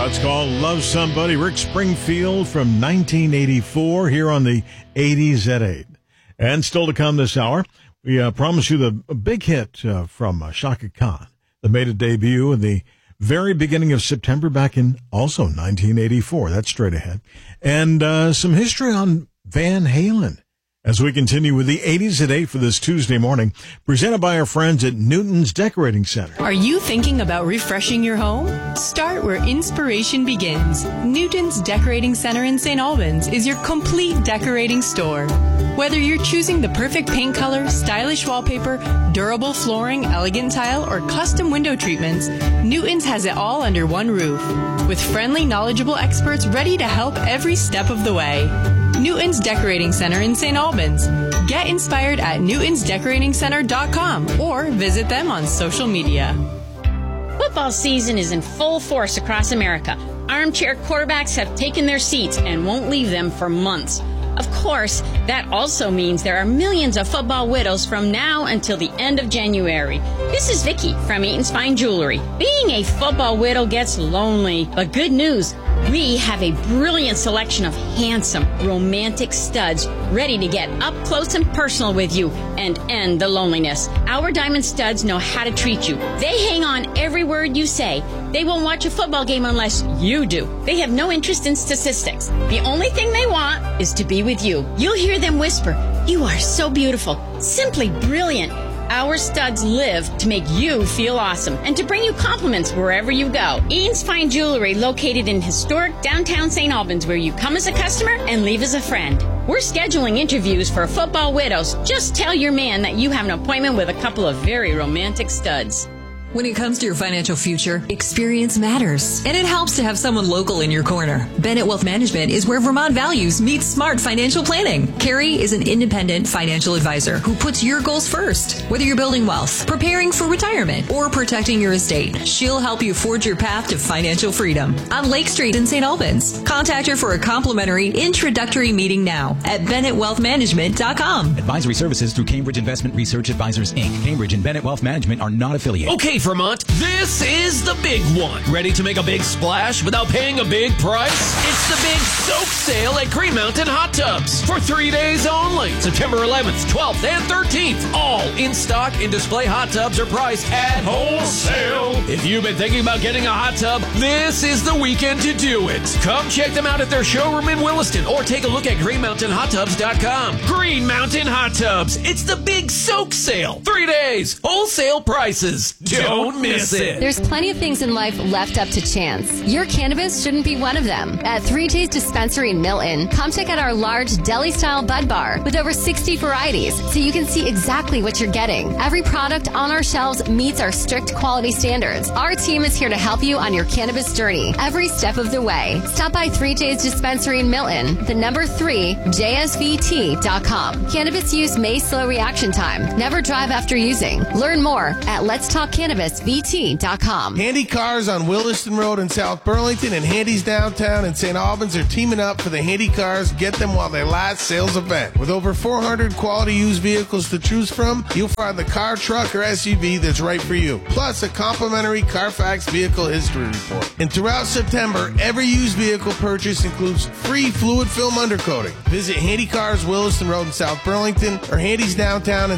It's called Love Somebody. Rick Springfield from 1984 here on the 80s at 8. And still to come this hour, we promise you the big hit from Chaka Khan that made a debut in the very beginning of September back in also 1984. That's straight ahead. And some history on Van Halen as we continue with the 80s at 8 for this Tuesday morning, presented by our friends at Newton's Decorating Center. Are you thinking about refreshing your home? Start where inspiration begins. Newton's Decorating Center in St. Albans is your complete decorating store. Whether you're choosing the perfect paint color, stylish wallpaper, durable flooring, elegant tile, or custom window treatments, Newton's has it all under one roof. With friendly, knowledgeable experts ready to help every step of the way. Newton's Decorating Center in St. Albans. Get inspired at newtonsdecoratingcenter.com or visit them on social media. Football season is in full force across America. Armchair quarterbacks have taken their seats and won't leave them for months. Of course, that also means there are millions of football widows from now until the end of January. This is Vicky from Eaton's Fine Jewelry. Being a football widow gets lonely, but good news. We have a brilliant selection of handsome, romantic studs ready to get up close and personal with you and end the loneliness. Our diamond studs know how to treat you. They hang on every word you say. They won't watch a football game unless you do. They have no interest in statistics. The only thing they want is to be with you. You'll hear them whisper, "You are so beautiful, simply brilliant." Our studs live to make you feel awesome and to bring you compliments wherever you go. Eaton's Fine Jewelry, located in historic downtown St. Albans, where you come as a customer and leave as a friend. We're scheduling interviews for football widows. Just tell your man that you have an appointment with a couple of very romantic studs. When it comes to your financial future, experience matters, and it helps to have someone local in your corner. Bennett Wealth Management is where Vermont values meet smart financial planning. Carrie is an independent financial advisor who puts your goals first. Whether you're building wealth, preparing for retirement, or protecting your estate, she'll help you forge your path to financial freedom. On Lake Street in St. Albans. Contact her for a complimentary introductory meeting now at BennettWealthManagement.com. Advisory services through Cambridge Investment Research Advisors, Inc. Cambridge and Bennett Wealth Management are not affiliated. Okay, Vermont, this is the big one. Ready to make a big splash without paying a big price? It's the big soak sale at Green Mountain Hot Tubs for 3 days only. September 11th, 12th, and 13th. All in stock and display hot tubs are priced at wholesale. If you've been thinking about getting a hot tub, this is the weekend to do it. Come check them out at their showroom in Williston or take a look at greenmountainhottubs.com. Green Mountain Hot Tubs. It's the big soak sale. 3 days. Wholesale prices. Don't miss it. There's plenty of things in life left up to chance. Your cannabis shouldn't be one of them. At 3 Days Dispensary in Milton, come check out our large deli-style bud bar with over 60 varieties so you can see exactly what you're getting. Every product on our shelves meets our strict quality standards. Our team is here to help you on your cannabis journey every step of the way. Stop by 3 Days Dispensary in Milton, the number 3, JSVT.com. Cannabis use may slow reaction time. Never drive after using. Learn more at Let'sTalkCannabisVT.com. Handy Cars on Williston Road in South Burlington and Handy's downtown in St. Albans are teaming up for the Handy Cars Get Them While They Last sales event. With over 400 quality used vehicles to choose from, you'll find the car, truck, or SUV that's right for you. Plus, a complimentary Carfax vehicle history report. And throughout September, every used vehicle purchase includes free fluid film undercoating. Visit Handy Cars Williston Road in South Burlington or Handy's downtown in